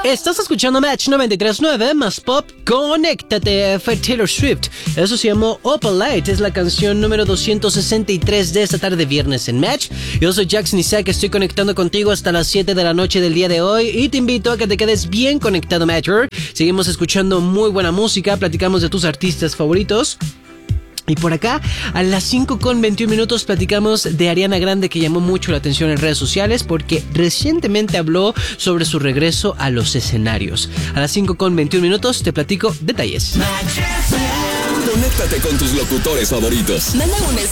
Estás escuchando Match 93.9 más pop. Conéctate, fue Taylor Swift. Eso se llamó Opal Light. Es la canción número 263 de esta tarde de viernes en Match. Yo soy Jackson Isaac. Estoy conectando contigo hasta las 7 de la noche del día de hoy. Y te invito a que te quedes bien conectado, Matcher. Seguimos escuchando muy buena música. Platicamos de tus artistas favoritos. Y por acá, a las 5:21 platicamos de Ariana Grande, que llamó mucho la atención en redes sociales porque recientemente habló sobre su regreso a los escenarios. A las 5:21 te platico detalles. Conéctate con tus locutores favoritos. Manda un